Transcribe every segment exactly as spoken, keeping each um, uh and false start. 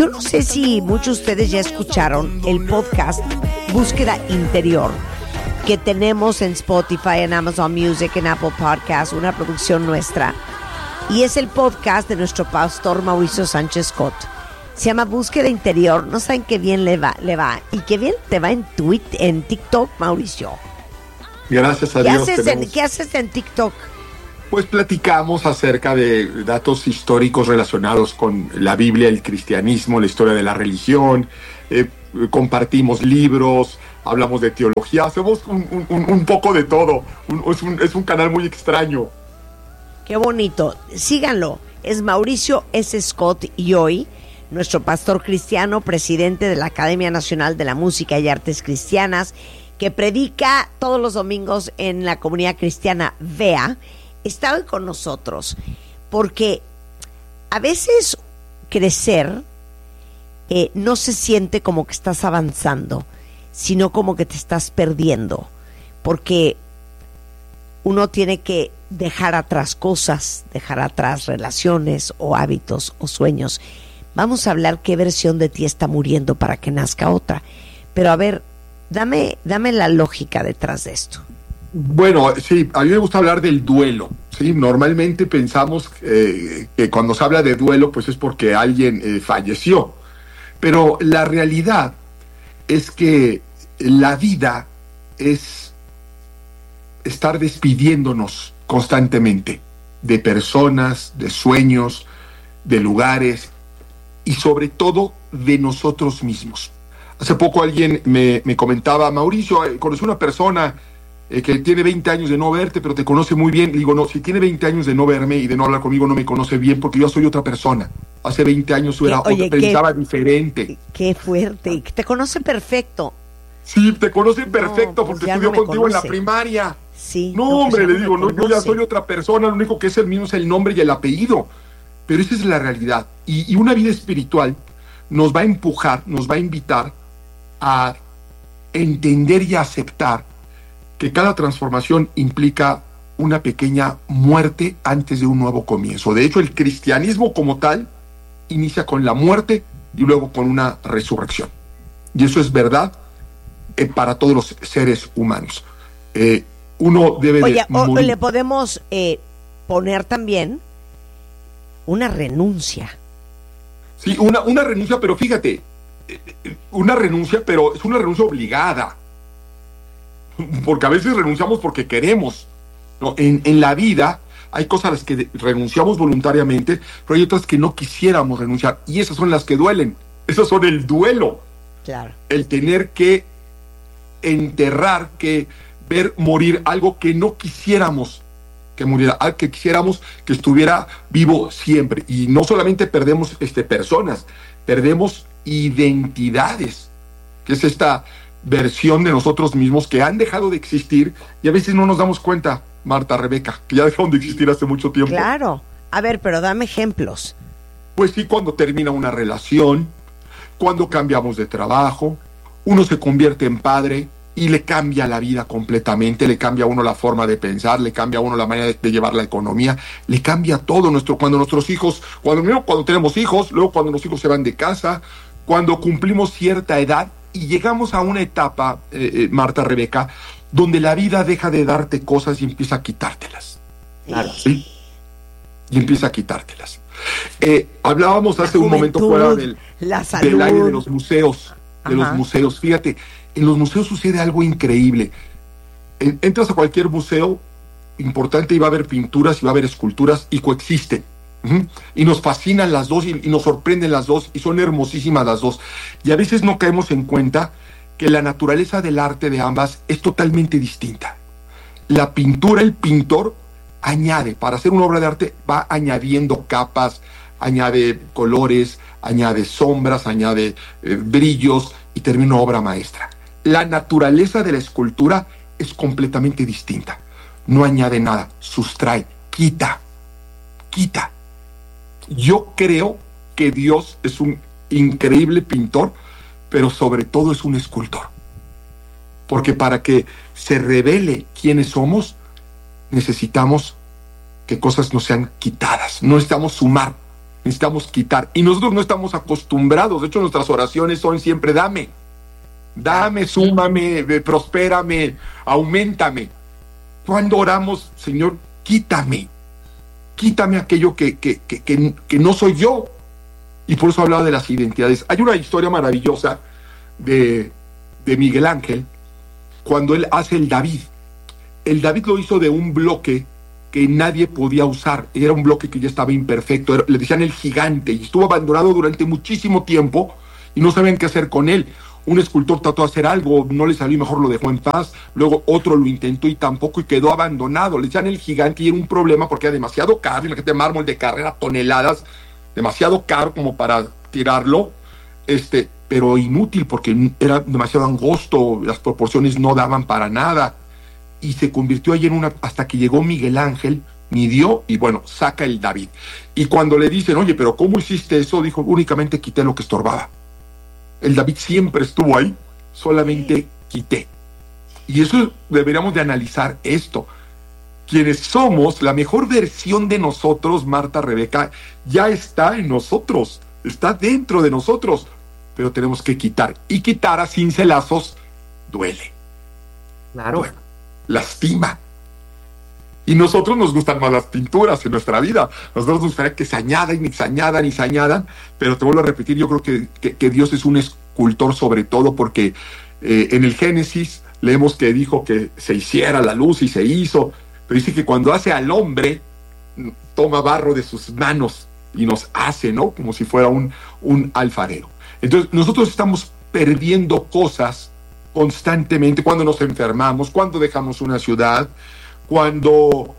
Yo no sé si muchos de ustedes ya escucharon el podcast Búsqueda Interior que tenemos en Spotify, en Amazon Music, en Apple Podcasts, una producción nuestra. Y es el podcast de nuestro pastor Mauricio Sánchez Scott. Se llama Búsqueda Interior. No saben qué bien le va, le va. Y qué bien te va en Twitter, en TikTok, Mauricio. Gracias a ¿Qué Dios. Haces tenemos... en, ¿Qué haces en TikTok? Pues platicamos acerca de datos históricos relacionados con la Biblia, el cristianismo, la historia de la religión. Eh, compartimos libros, hablamos de teología, hacemos un, un, un poco de todo. Un, es, un, es un canal muy extraño. Qué bonito. Síganlo. Es Mauricio S. Scott y hoy, nuestro pastor cristiano, presidente de la Academia Nacional de la Música y Artes Cristianas, que predica todos los domingos en la comunidad cristiana V E A, está hoy con nosotros, porque a veces crecer eh, no se siente como que estás avanzando, sino como que te estás perdiendo, porque uno tiene que dejar atrás cosas, dejar atrás relaciones o hábitos o sueños. Vamos a hablar qué versión de ti está muriendo para que nazca otra. Pero a ver, dame, dame la lógica detrás de esto. Bueno, sí, a mí me gusta hablar del duelo, ¿sí? Normalmente pensamos eh, que cuando se habla de duelo, pues es porque alguien eh, falleció. Pero la realidad es que la vida es estar despidiéndonos constantemente de personas, de sueños, de lugares y sobre todo de nosotros mismos. Hace poco alguien me, me comentaba, Mauricio, conocí una persona eh, que tiene veinte años de no verte, pero te conoce muy bien. Le digo, no, si tiene veinte años de no verme y de no hablar conmigo, no me conoce bien, porque yo soy otra persona. Hace veinte años yo era Oye, otra, pensaba qué, diferente. Qué fuerte, te conoce perfecto. Sí, te conoce perfecto, no, pues porque estudió no contigo conoce. en la primaria. Sí. No, no hombre, pues le digo, no, yo ya soy otra persona, lo único que es el mismo es el nombre y el apellido. Pero esa es la realidad. Y, y una vida espiritual nos va a empujar, nos va a invitar a entender y a aceptar que cada transformación implica una pequeña muerte antes de un nuevo comienzo. De hecho, el cristianismo como tal inicia con la muerte y luego con una resurrección. Y eso es verdad eh, para todos los seres humanos. Eh, uno debe Oye, de morir. O le podemos eh, poner también una renuncia. Sí, una, una renuncia, pero fíjate, una renuncia, pero es una renuncia obligada. Porque a veces renunciamos porque queremos, ¿no? En, en la vida hay cosas a las que renunciamos voluntariamente, pero hay otras que no quisiéramos renunciar. Y esas son las que duelen. Esas son el duelo. Claro. El tener que enterrar, que ver morir algo que no quisiéramos que muriera, que quisiéramos que estuviera vivo siempre. Y no solamente perdemos este, personas, perdemos identidades, que es esta versión de nosotros mismos que han dejado de existir y a veces no nos damos cuenta, Marta, Rebeca, que ya dejaron de existir hace mucho tiempo. Claro. A ver, pero dame ejemplos. Pues sí, cuando termina una relación, cuando cambiamos de trabajo, uno se convierte en padre y le cambia la vida completamente, le cambia a uno la forma de pensar, le cambia a uno la manera de, de llevar la economía, le cambia todo nuestro, cuando nuestros hijos, cuando, cuando tenemos hijos, luego cuando los hijos se van de casa, cuando cumplimos cierta edad y llegamos a una etapa, eh, eh, Marta, Rebeca, donde la vida deja de darte cosas y empieza a quitártelas. Claro, ¿sí? Y empieza a quitártelas. Eh, hablábamos hace un momento fuera del, del aire de los museos, de Ajá. los museos. Fíjate, en los museos sucede algo increíble. En, entras a cualquier museo importante y va a haber pinturas y va a haber esculturas y coexisten. Uh-huh. Y nos fascinan las dos y, y nos sorprenden las dos y son hermosísimas las dos. Y a veces no caemos en cuenta que la naturaleza del arte de ambas es totalmente distinta. La pintura, el pintor añade, para hacer una obra de arte va añadiendo capas, añade colores, añade sombras, añade eh, brillos y termina una obra maestra. La naturaleza de la escultura es completamente distinta. No añade nada, sustrae, quita, quita. Yo creo que Dios es un increíble pintor, pero sobre todo es un escultor. Porque para que se revele quiénes somos, necesitamos que cosas no sean quitadas, no necesitamos sumar, necesitamos quitar. Y nosotros no estamos acostumbrados, de hecho nuestras oraciones son siempre dame, dame, súmame, prospérame, auméntame. Cuando oramos, Señor, quítame, quítame aquello que, que, que, que, que no soy yo. Y por eso hablaba de las identidades. Hay una historia maravillosa de, de Miguel Ángel, cuando él hace el David. El David lo hizo de un bloque que nadie podía usar, era un bloque que ya estaba imperfecto, era, le decían el gigante, y estuvo abandonado durante muchísimo tiempo, y no sabían qué hacer con él. Un escultor trató de hacer algo, no le salió, mejor lo dejó en paz, luego otro lo intentó y tampoco, y quedó abandonado. Le decían el gigante, y era un problema porque era demasiado caro, imagínate, mármol de carrera, toneladas, demasiado caro como para tirarlo, este, pero inútil porque era demasiado angosto, las proporciones no daban para nada, y se convirtió ahí en una, hasta que llegó Miguel Ángel, midió y bueno, saca el David. Y cuando le dicen, oye, pero ¿cómo hiciste eso? Dijo, únicamente quité lo que estorbaba. El David siempre estuvo ahí, solamente quité. Y eso deberíamos de analizar esto. Quienes somos, la mejor versión de nosotros, Marta, Rebeca, ya está en nosotros, está dentro de nosotros, pero tenemos que quitar. Y quitar a cincelazos duele. Claro. Duele, lastima. Y nosotros nos gustan más las pinturas en nuestra vida. Nosotros nos gustaría que se añadan y se añadan y se añadan, pero te vuelvo a repetir, yo creo que, que, que Dios es un escultor sobre todo, porque eh, en el Génesis leemos que dijo que se hiciera la luz y se hizo, pero dice que cuando hace al hombre, toma barro de sus manos y nos hace, ¿no? Como si fuera un, un alfarero. Entonces nosotros estamos perdiendo cosas constantemente cuando nos enfermamos, cuando dejamos una ciudad, cuando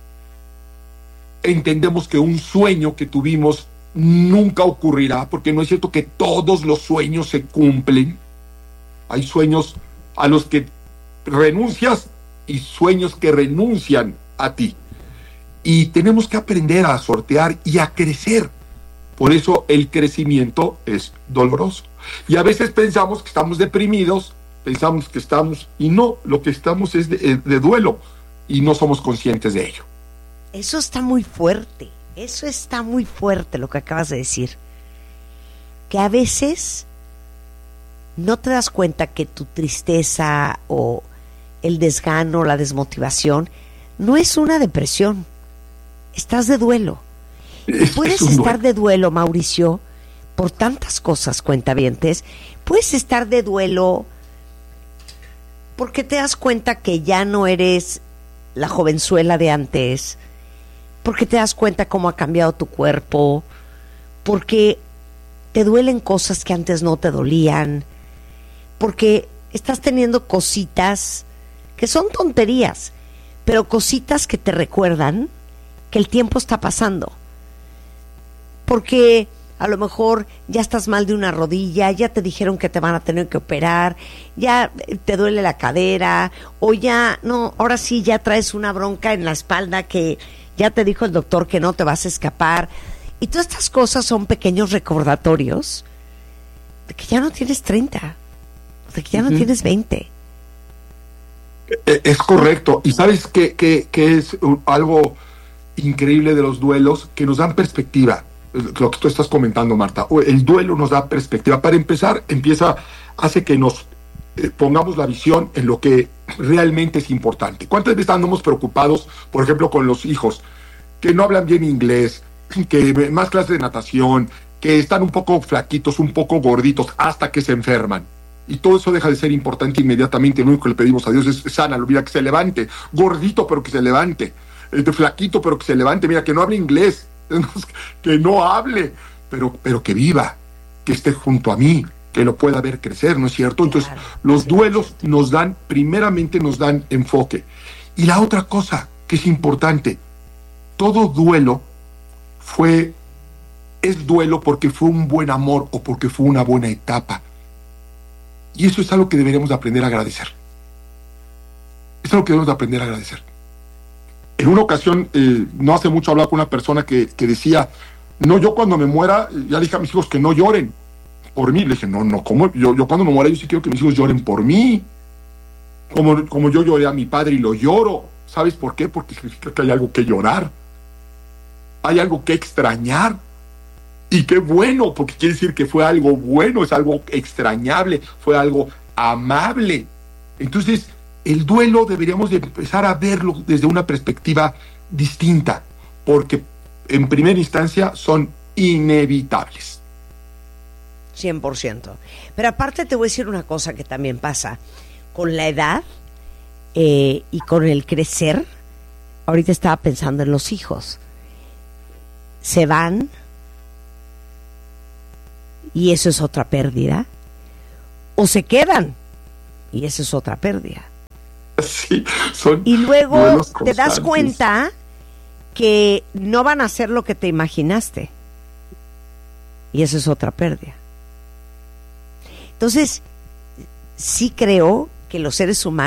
entendemos que un sueño que tuvimos nunca ocurrirá, porque no es cierto que todos los sueños se cumplen. Hay sueños a los que renuncias y sueños que renuncian a ti. Y tenemos que aprender a sortear y a crecer. Por eso el crecimiento es doloroso. Y a veces pensamos que estamos deprimidos, pensamos que estamos, y no, lo que estamos es de, de duelo. Y no somos conscientes de ello. Eso está muy fuerte, eso está muy fuerte lo que acabas de decir. Que a veces no te das cuenta que tu tristeza o el desgano, la desmotivación, no es una depresión. Estás de duelo. Es, puedes es estar duelo. de duelo, Mauricio, por tantas cosas, cuentavientes. Puedes estar de duelo porque te das cuenta que ya no eres la jovenzuela de antes, porque te das cuenta cómo ha cambiado tu cuerpo, porque te duelen cosas que antes no te dolían, porque estás teniendo cositas que son tonterías, pero cositas que te recuerdan que el tiempo está pasando, porque a lo mejor ya estás mal de una rodilla, ya te dijeron que te van a tener que operar, ya te duele la cadera, o ya, no, ahora sí ya traes una bronca en la espalda que ya te dijo el doctor que no te vas a escapar. Y todas estas cosas son pequeños recordatorios de que ya no tienes treinta, de que ya no uh-huh. tienes veinte. Es correcto. Y sabes que, que, que es algo increíble de los duelos, que nos dan perspectiva. Lo que tú estás comentando, Marta, el duelo nos da perspectiva. Para empezar, empieza, hace que nos eh, pongamos la visión en lo que realmente es importante. ¿Cuántas veces andamos preocupados, por ejemplo, con los hijos que no hablan bien inglés, que más clases de natación, que están un poco flaquitos, un poco gorditos, hasta que se enferman? Y todo eso deja de ser importante inmediatamente. Lo único que le pedimos a Dios es sana, mira, que se levante, gordito pero que se levante, eh, flaquito pero que se levante, mira, que no hable inglés, que no hable, pero, pero que viva, que esté junto a mí, que lo pueda ver crecer, ¿no es cierto? Entonces, claro, los duelos nos dan, primeramente nos dan enfoque. Y la otra cosa que es importante, todo duelo fue, es duelo porque fue un buen amor o porque fue una buena etapa. Y eso es algo que deberíamos de aprender a agradecer. Es algo que debemos de aprender a agradecer. En una ocasión, eh, no hace mucho, hablaba con una persona que, que decía, no, yo cuando me muera, ya le dije a mis hijos que no lloren por mí. Le dije, no, no, ¿cómo? Yo, yo cuando me muera, yo sí quiero que mis hijos lloren por mí. Como, como yo lloré a mi padre y lo lloro. ¿Sabes por qué? Porque significa que hay algo que llorar. Hay algo que extrañar. Y qué bueno, porque quiere decir que fue algo bueno, es algo extrañable, fue algo amable. Entonces, el duelo deberíamos de empezar a verlo desde una perspectiva distinta, porque en primera instancia son inevitables. cien por ciento. Pero aparte te voy a decir una cosa que también pasa. Con la edad eh, y con el crecer, ahorita estaba pensando en los hijos. Se van y eso es otra pérdida. O se quedan y eso es otra pérdida. Sí, son y luego duelos te das constantes. cuenta que no van a hacer lo que te imaginaste. Y eso es otra pérdida. Entonces, sí creo que los seres humanos